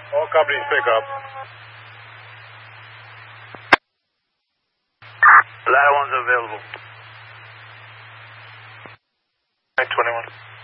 All companies pick up. Ladder 1's available. 21.